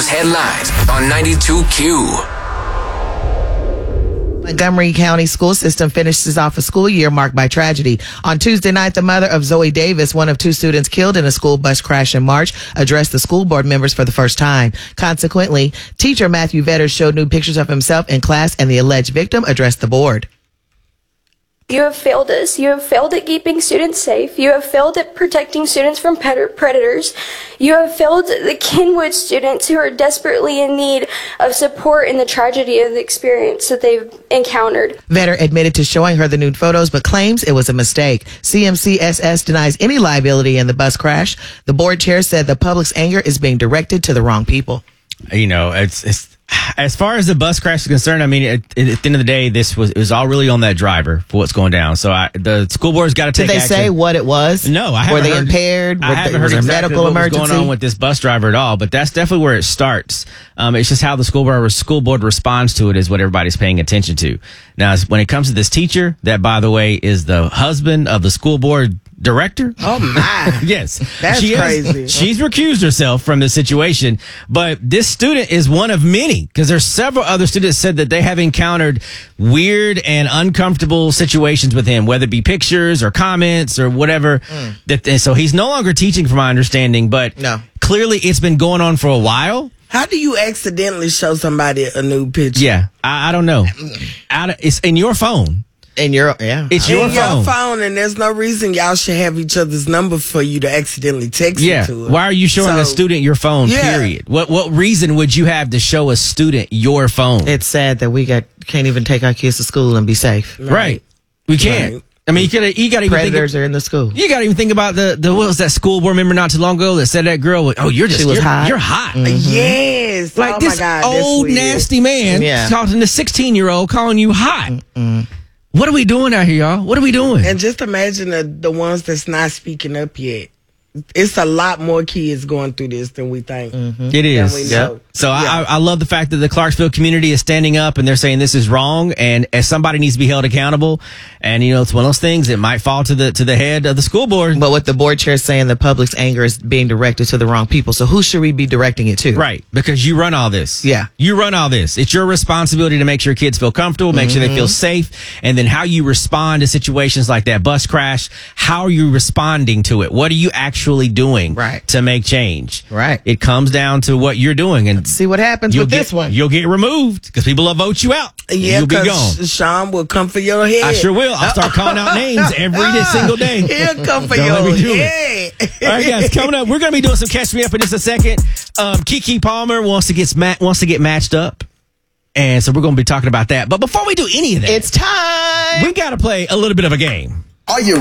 headlines on 92Q. Montgomery County school system finishes off a school year marked by tragedy. On Tuesday night, the mother of Zoe Davis, one of two students killed in a school bus crash in March, addressed the school board members for the first time. Consequently, teacher Matthew Vetter showed new pictures of himself in class, and the alleged victim addressed the board. You have failed us. You have failed at keeping students safe. You have failed at protecting students from predators. You have failed the Kenwood students who are desperately in need of support in the tragedy of the experience that they've encountered. Vetter admitted to showing her the nude photos, but claims it was a mistake. CMCSS denies any liability in the bus crash. The board chair said the public's anger is being directed to the wrong people. You know, it's as far as the bus crash is concerned, I mean, at the end of the day, it was all really on that driver for what's going down. So the school board's got to take action. Did they say what it was? No, I haven't Were they heard, impaired? I haven't heard exactly medical what emergency was going on with this bus driver at all, but that's definitely where it starts. It's just how the school board responds to it is what everybody's paying attention to. Now, when it comes to this teacher, that, by the way, is the husband of the school board director. Oh my. Yes. That's crazy. She's recused herself from the situation, but this student is one of many, because there's several other students said that they have encountered weird and uncomfortable situations with him, whether it be pictures or comments or whatever. So he's no longer teaching, from my understanding, but clearly it's been going on for a while. How do you accidentally show somebody a nude picture? Yeah, I don't know. It's in your phone. It's your phone, and there's no reason y'all should have each other's number for you to accidentally text it to her. Why are you showing a student your phone, period? What reason would you have to show a student your phone? It's sad that we can't even take our kids to school and be safe. Right. We can't. Right. I mean, you got to even predators are in the school. You got to even think about the what was that school board member not too long ago that said that girl? Oh, you're hot. You're hot. Yes. Like this old nasty man talking to 16-year-old, calling you hot. What are we doing out here, y'all? What are we doing? And just imagine the ones that's not speaking up yet. It's a lot more kids going through this than we think. It is. So I love the fact that the Clarksville community is standing up and they're saying this is wrong, and as somebody needs to be held accountable. And you know, it's one of those things. It might fall to the head of the school board. But what the board chair is saying, the public's anger is being directed to the wrong people. So who should we be directing it to? Right, because you run all this. Yeah, you run all this. It's your responsibility to make sure kids feel comfortable, make sure they feel safe, and then how you respond to situations like that bus crash. How are you responding to it? What are you actually doing to make change? Right. It comes down to what you're doing, and let's see what happens with this one. You'll get removed because people will vote you out. Yeah, you'll be gone. Sean will come for your head. I sure will. I'll start calling out names every single day. He'll come for your head. All right, guys, coming up, we're going to be doing some Catch Me Up in just a second. Keke Palmer wants to get matched up. And so we're going to be talking about that. But before we do any of that, it's time. We got to play a little bit of a game. Are you